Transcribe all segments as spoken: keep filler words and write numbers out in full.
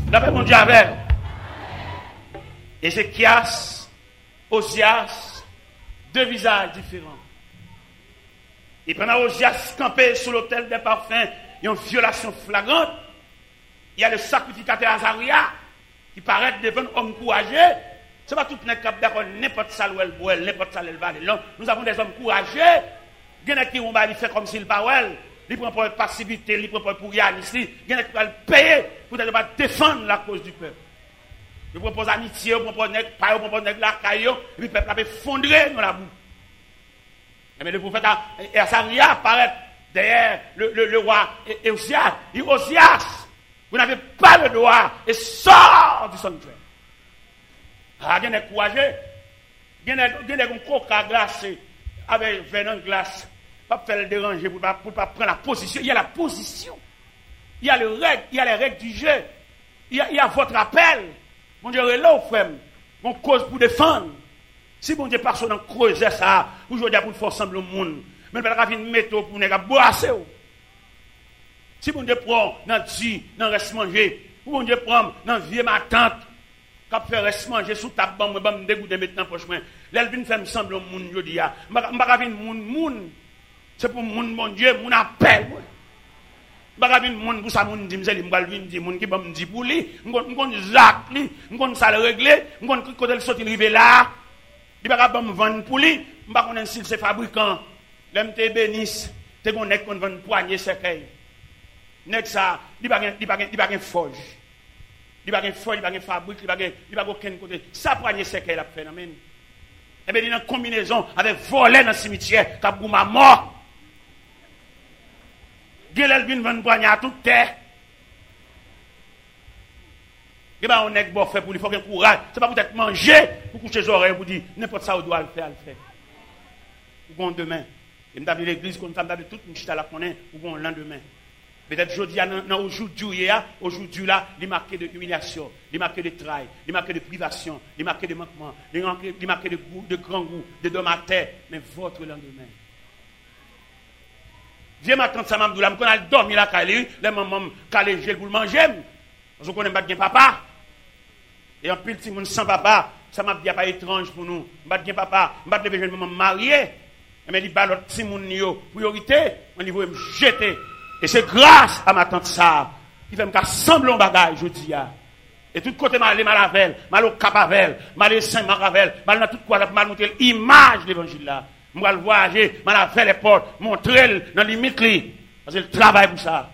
D'après mon Dieu avec. Ézéchias, Osias, deux visages différents. Et pendant Osias campé sur l'autel des parfums, il y a une violation flagrante. Il y a le sacrificateur Azaria qui paraît devant un homme courageux. Ce n'est pas tout le monde qui a d'accord n'importe ça où elle boit, n'importe ça où elle va. Nous avons des hommes courageux. Il y en a qui ont fait comme s'il parle. Il prend pour passivité, il prend pour rien ici. Il y en a qui vont payer pour ne pas défendre la cause du peuple. Il propose amitié, il propose pas, il propose la caillou, et puis le peuple a effondré dans la boue. Mais le prophète Azaria apparaît derrière le, le, le roi Osias. Il dit Osias, vous n'avez pas le droit et sort du sanctuaire. Ah, il y a des courageux. Il y a des coca glacés avec venin glace. Pas faire le déranger pour ne pas, pas prendre la position. Il y a la position. Il y a, le règle, il y a les règles du jeu. Il y a, il y a votre appel. Mon Dieu, là, frère, on cause pour défendre. Si mon Dieu passe dans creuser ça, aujourd'hui pour faire ensemble le monde, mais il va y une méthode pour ne pas boire. Si mon Dieu prend dans le dans reste manger, ou mon Dieu prend dans vieux ma tante, quand fait reste manger sous ta bande, je vais me dégoûter maintenant prochainement. L'elvin fait me semble le monde aujourd'hui. Je ne vais pas venir monde monde. C'est pour monde mon Dieu, mon appel. Je ne vais pas venir monde pour ça monde dit, je vais venir dire monde qui va me dire pour lui, je vais zac lui, je vais ça le régler, je vais quand elle sortir arriver là, il va pas me vendre pour lui, je ne vais pas connaître si c'est fabricant. L'M T bénisse, tu connais qu'on vend poignée cercueil. Nek ça, il va il va il va il forge. Il va il forge, il va fabrique, il va il va aucun côté. Ça poignée cercueil la phénomène. Et bien il y a une combinaison avec voler dans le cimetière, cap ma mort. Gelel vinn vendre poignée à toute terre. Et ben on est bon fait pour lui, faut qu'il courage. C'est pas pour être manger, pour coucher les oreilles pour dire n'importe ça on doit le faire, le faire. Ou demain. Et m'davait l'église comme ça m'davait toute une chita la connaît ou bon lendemain. Peut-être aujourd'hui dans aujourd'hui aujourd'hui là, il marqué de humiliation, il marqué de travail, il marqué de privation, il marqué de manquement, il marqué il marqué de goût, de grand goût, de dommage à terre, mais votre lendemain. Viens m'attendre ça m'abdou là, me connait dormir là calé, les maman calé gel pour le manger. Parce qu'on connaît pas bien papa. Et en pile si moun sans papa, ça m'a bien pas étrange pour nous. M'pas bien papa, m'pas de jeune maman marié. Mais il balot si moun yo priorité, on niveau me jeter. Et c'est grâce à ma tante ça qui fait me sembler un bagage aujourd'hui. Et tout côté mal mal avec, mal au Capavel, mal Saint Maravel, mal dans tout quoi mal montrer l'image de l'évangile là. Moi le voyager, mal avec les portes, montrer dans limite li parce que le travail pour ça.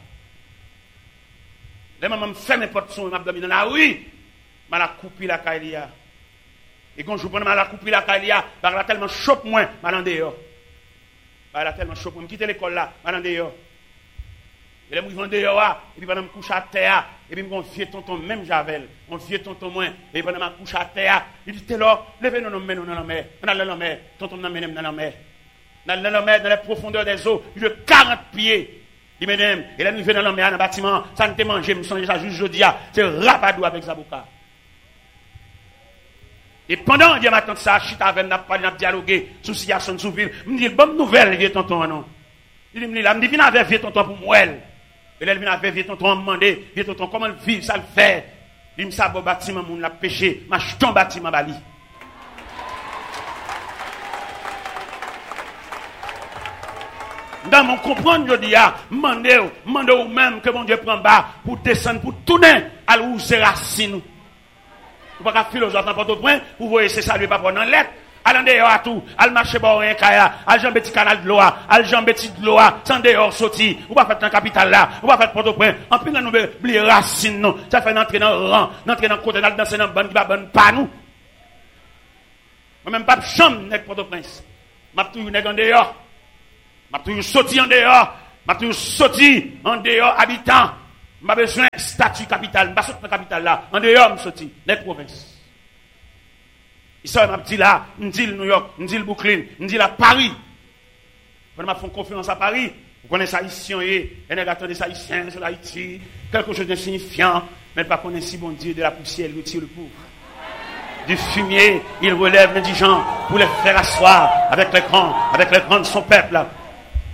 Les maman me fait n'importe son m'a dormi dans la rue, mal a coupé la caïlia. Et quand je prends mal a coupé la caïlia, par là tellement chope moins mal en dehors. Par là tellement chope, me quitter l'école là, mal en dehors. Et là, je vais dehors, et puis pendant que je me couche à terre, et puis mon vieux tonton, même Javel, mon vieux tonton moins, et puis pendant que je me couche à terre, il dit, t'es là, levez-nous dans la mer, dans la mer, tonton nous mène dans la mer. Dans la mer, dans les profondeurs des eaux, il a quarante pieds. Il m'aime, et là, nous venons dans la mer, dans le bâtiment, ça ne te mange, je me sens déjà juste jeudi, c'est rapadou avec Zaboka. Et pendant que je m'attends ça, je suis avec n'a pas dialogué sur la situation de Souville, je me dis, bonne nouvelle, vieux tonton, non. Il me dit, là, je me dis, viens avec vieux tonton pour moi. Et là, il vient avec vieux tonton, me demander, vieux tonton, comment le vivre, ça le fait. Il me dit, ça, bon bâtiment, mon l'a péché, ma jeton bâtiment, bali. Dans mon comprendre, je dis, ah, demandez, demandez ou même que mon Dieu prend bas pour descendre, pour tourner à l'où c'est racine. Vous ne pouvez pas philosophe n'importe au point, vous voyez, c'est ça, lui, pas pour dans lettre. Allez dehors à tout, allez marcher par un kaya, allez jambe petit canal de l'eau, allez jambe petit de l'eau, sans dehors sorti, ou pas faire dans capitale là, ou pas faire Port-au-Prince. En plus, nous oublier racine, non. Ça fait entrer dans le rang, entrer dans le côté, dans danser dans le ban, qui va ban pas nous. Moi même pas de chambre, n'est Port-au-Prince. M'a toujours nèg en dehors. M'a toujours sorti en dehors. M'a toujours sorti en dehors, habitant. M'a besoin statut capitale, m'a sorti dans la capitale là, en dehors, m'a sorti, n'est province. Ça m'a dit là, me dit New York, me dit Brooklyn, me dit là Paris. On m'a fait confiance à Paris. Vous connaissez haïtien et on attend des haïtiens sur Haïti, quelque chose d'insignifiant, mais pas connaître si bon Dieu de la poussière il retire le pauvre. Du fumier, il relève l'indigent pour les faire asseoir avec les grands, avec les grands de son peuple là.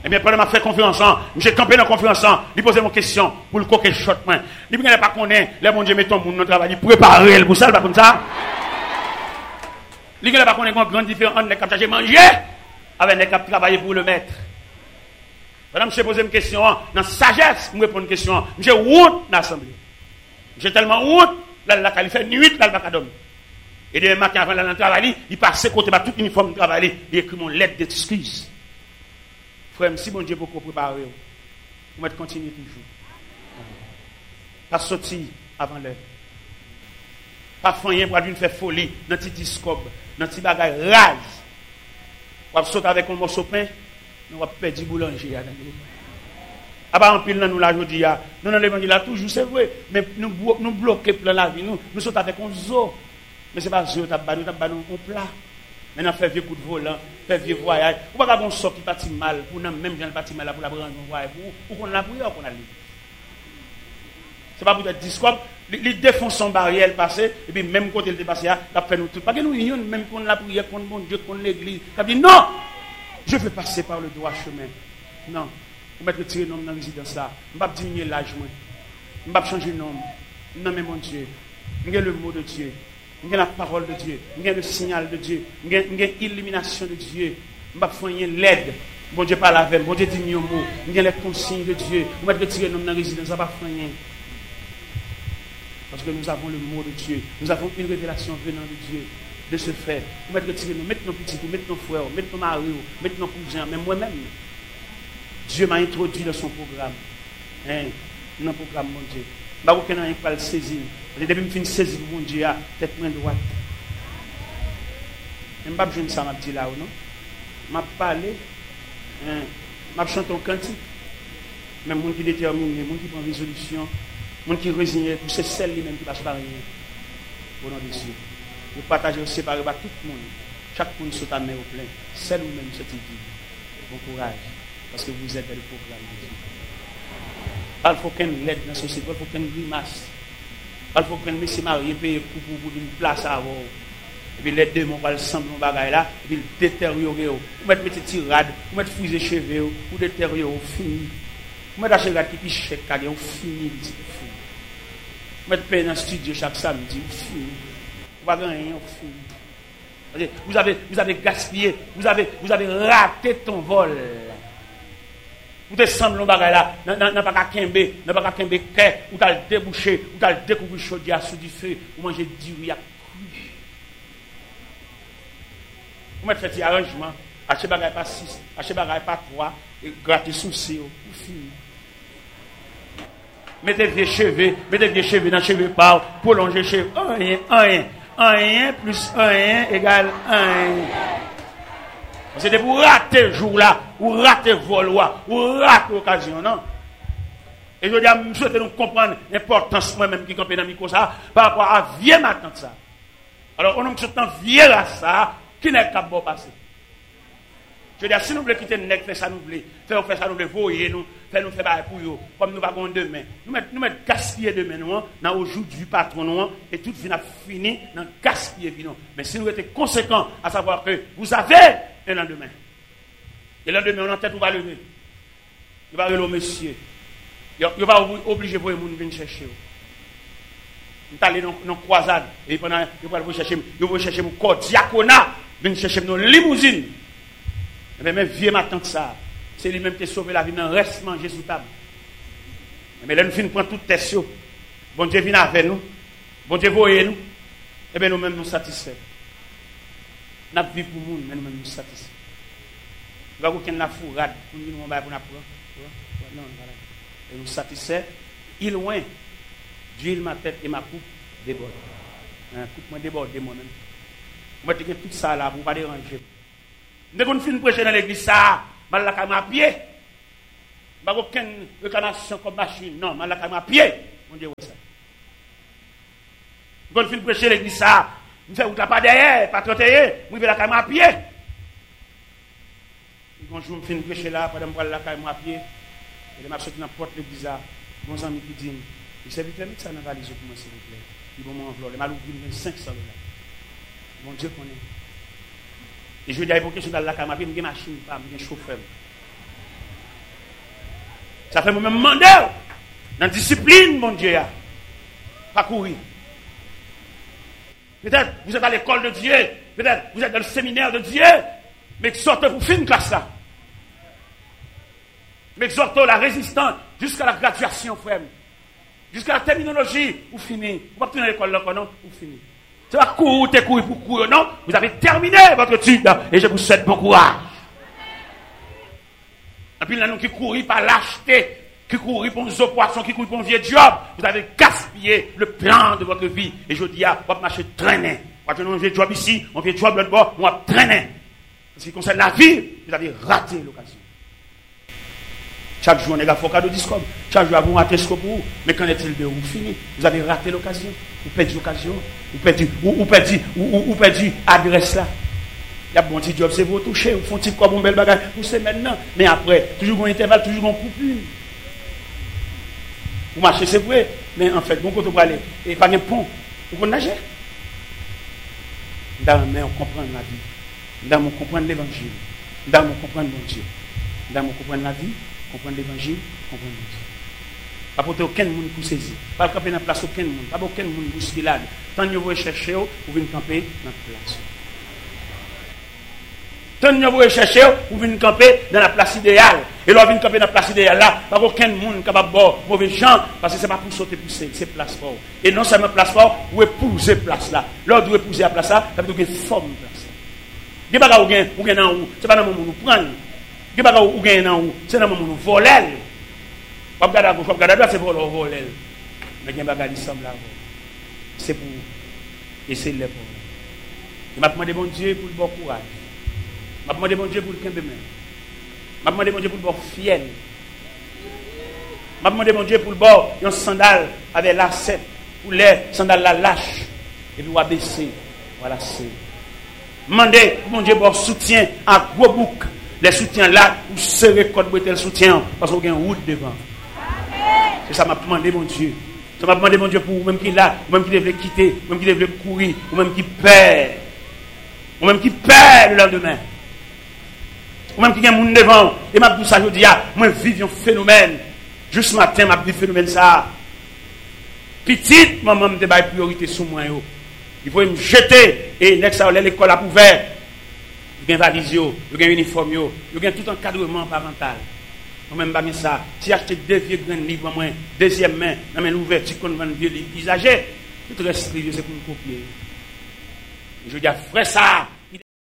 Eh bien, pendant que je fais conférence, j'ai campé dans la conférence, il posait mon question pour le coquet shot. Il ne pas connaître, les bon Dieu met ton monde dans le travail, il préparer pour ça, pas comme ça. Il ne pas connaître une grande différence entre les qui ont mangé avec les qui ont travaillé pour le maître. Madame, je pose une question, dans sagesse, je réponds une question. J'ai honte dans l'assemblée. J'ai tellement honte, là, il fait nuit, là, il va dormir. Et demain matin, avant d'aller travailler, il passe côté tout uniforme de travail, il écrit mon lettre d'excuse. Frère, si mon Dieu peut préparer, vous mettez continuer toujours. Pas sortir avant l'heure. Pas faire pour une faire folie, dans petit discobre, dans petit bagage rase. Vous sauter avec un morceau de pain, nous va perdre du boulanger. Ah bah en pile nous la jodi a. Nous dans l'évangile là toujours c'est vrai, mais nous nous bloquer plan la vie nous, nous saute avec un zoo. Mais c'est pas zoo t'a ba nous t'a ba nous un plat. Maintenant faire vieux coup de volant, faire vieux voyage. Ou pas qu'on sort qui parti mal pour nous même gens parti mal là pour la prendre un voyage pour qu'on la prière qu'on a lu. C'est pas pour être discours, il défonce son barrière passé et puis même côté il est passé là, il fait nous tout. Pas que nous unions même qu'on la prière contre mon Dieu, contre l'église. Il dit non. Je veux passer par le droit chemin. Non. Je vais retirer le nom dans la résidence là. Je ne vais pas diminuer l'âge. Je ne vais pas changer le nom. Non, mais mon Dieu. Je le mot de Dieu. Je la parole de Dieu. Je le signal de Dieu. Je l'illumination de Dieu. Je ne vais pas faire l'aide. Bon Dieu parle avec moi. Bon Dieu dit mieux mot. Je les consignes de Dieu. Je vais retirer le nom dans la résidence. Je ne vais pas faire rien. Parce que nous avons le mot de Dieu. Nous avons une révélation venant de Dieu. De ce fait, vous mettez retirer nous, mettez nos petits, mettez nos frères, mettez nos maris, mettez nos cousins, même moi-même. Dieu m'a introduit dans son programme. Hein, dans le programme, mon Dieu. Je ne sais pas si le saisir. Depuis que je finis de saisir, mon Dieu, tête main droite. Je ne sais pas si ça m'a dit là ou non. Je m'a parlé. Je m'a chanté un cantique. Même les gens qui déterminent, les gens qui prennent résolution, les gens qui résignent, c'est celle lui-même qui passe par rien. Au nom de Dieu. Vous partagez, séparer par tout le monde. Chaque monde se ta main au plein. Seul ou même cette vie. Bon courage. Parce que vous êtes dans le programme de Dieu. Il faut qu'un l'aide dans la société. Il faut qu'un grimace. Il faut qu'un monsieur marié paye pour vous une place à vous. Et puis les deux mon va le sembler mon bagage là. Et puis le détériorer. Vous mettez des tirades. Vous mettez fusée cheveux. Vous détériorer. Fini. Vous mettez la cheveux qui piche chèque. Vous fini. Vous mettez payer dans le studio chaque samedi. Fini. Vous avez, vous avez gaspillé, vous avez, vous avez raté ton vol. Vous te semblez le bagage là, n'a pas qu'à kembe, n'a pas qu'à kembe kè, ou t'as le débouché, ou t'as le découvert chaudière sous du feu, ou manger du riz à cru. Vous mettez fait des arrangements, achetez bagage pas six, achetez bagage pas trois, et grattez souci, vous finissez. Mettez vieux cheveux, mettez vieux cheveux dans les cheveux par, prolonger cheveux, rien, rien. un plus un égale un. C'était pour rater le jour là, ou rater le vol, ou rater l'occasion, non? Et je dis à M. souhaite nous comprendre l'importance moi-même qui campait dans le micro ça, par rapport à vieux matin ça. Alors, on a un vieux là ça, qui n'est pas bon passé. Je dis, si nous voulons quitter le nec, faire ça nous voulons, faire ça nous voulons, voyer nous, faire nous faire pour eux, comme nous avons demain. Nous mettons, nous mettons gaspiller demain, nous, dans aujourd'hui du patron, nous, et tout vient fini dans gaspiller, nous. Mais si nous étions conséquents, à savoir que vous avez un lendemain. Et le lendemain, on en tête, on va lever. Il va lever au monsieur. Il va obliger vous de venir chercher. Vous allez dans une croisade, et pendant, vous allez chercher, vous allez chercher mon corps diaconat, venir chercher nos limousines. Mais même vieux ma tante ça, c'est lui-même qui a sauvé la vie, mais reste manger sous table. Mais là, nous finissons prendre toute tête. Bon Dieu vient avec nous. Bon Dieu voyez nous. Et bien nous-mêmes nous satisfaits. Nous vivons pour nous, mais nous-mêmes nous satisfaits. Nous avons aucune fourrade pour nous nous pour nous non, voilà. Et nous satisfaits. Il loin, d'huile ma tête et ma coupe déborde. La coupe moi déborde moi-même. Moi, je tout ça là pour ne pas déranger. Dès qu'on finit de prêcher dans l'église, ça, je vais à pied. Je n'ai aucune réclamation comme machine. Non, je vais à pied. On dit ça. Dès qu'on finit de prêcher dans l'église, ça, je fais pas derrière, pas trente-et-un, je vais à pied. Quand je finis de prêcher là, pendant que je vais à pied, et je vais sortir dans la porte de l'église, mon ami qui dit, il s'est vite mis ça dans la valise pour moi, s'il vous plaît. Il va m'envelopper. Il m'a ouvert cinq cents dollars. Mon Dieu connaît. Et je dis à l'époque, je suis dans la caméra, je suis une machine, je suis un chauffeur. Ça fait moi-même demander dans la discipline, mon Dieu. Pas courir. Peut-être vous êtes à l'école de Dieu. Peut-être vous êtes dans le séminaire de Dieu. Mais exhortez pour finir classe là. Mais exhortez la résistance jusqu'à la graduation, frère. Jusqu'à la terminologie, vous finissez. Vous ne pouvez pas à l'école là, non? Vous finissez. C'est pas courir, t'es courir pour courir, non? Vous avez terminé votre étude et je vous souhaite bon courage. Et puis là, nous qui courons par lâcheté, qui courons pour nos poissons, qui courons pour un vieux job, vous avez gaspillé le plan de votre vie. Et je dis, ah, vous va marcher traîner. Vous avez un vieux job ici, un vieux job l'autre bord, on va traîner. En ce qui concerne la vie, vous avez raté l'occasion. Chaque jour, on est à Focado Discom. Chaque jour, vous ratez ce que vous. Mais qu'en est-il de vous fini? Vous avez raté l'occasion. Vous perdez l'occasion. Vous perdez, vous, vous perdez, vous, vous perdez l'adresse là. Il y a un bon petit job, c'est vous toucher. Vous font petit comme un bel bagage. Vous savez maintenant. Mais après, toujours un intervalle, toujours un coupure. Vous marchez, c'est vrai. Mais en fait, bon côté vous aller. Et pas de pont. Vous connaissez nager. Dans mais on comprend la vie. Dans on comprend l'évangile. Dans on comprend mon Dieu. Dans on comprend la vie. Comprendre l'évangile, comprendre Dieu. Pas porter aucun monde pour saisir. Pas camper dans la place aucun monde. Pas aucun monde pour se là. Tant que vous cherchez, vous venez camper dans la place. Tant que vous cherchez, vous venez camper dans la place idéale. Et là, vous venez camper dans la place idéale là. Pas aucun monde capable de boire mauvais gens. Parce que ce n'est pas pour sauter pour c'est place fort. Et non seulement place fort, vous épousez place là. L'autre vous épousez la place là, ça veut dire que forme place là. Il n'y a pas de vous gagnez dans où. Ce n'est pas dans le moment où vous prenez. Qui va ou gagner dans où c'est dans le moment où voler pas regarder à gauche pas regarder à droite c'est voler voler mais il bagage semble là c'est pour essayer les pour il m'a demandé bon Dieu pour le bon courage m'a demandé bon Dieu pour le camp même m'a demandé bon Dieu pour le bon fiel m'a demandé bon Dieu pour le bon un sandal avec lacet pour les sandales la lâche et puis on va baisser voilà c'est demander bon Dieu pour soutien à gros bouc. Les soutiens là, vous serrez code le soutien parce qu'on a une route devant. C'est ça m'a demandé mon Dieu. Ça m'a demandé mon Dieu pour vous-même qui est là, vous-même qui devez quitter, vous-même qui devez courir, vous-même qui perd. Vous-même qui perd le lendemain. Vous-même qui a un monde devant. Et m'a dit ça, je dis, ah, moi vive un phénomène. Juste matin, m'a dit phénomène ça. Petite, maman me débat priorité sur moi. Il faut me jeter et next à l'école a ouvert. Il y a une valise, il y a un uniforme, il y a tout encadrement parental. Moi-même, pas ça. Si acheter deux vieux grands livres, moi, deuxième main, dans l'ouverture qu'on vend vieux livres usagés, tout reste c'est pour me copier. Je dis, frère, ça.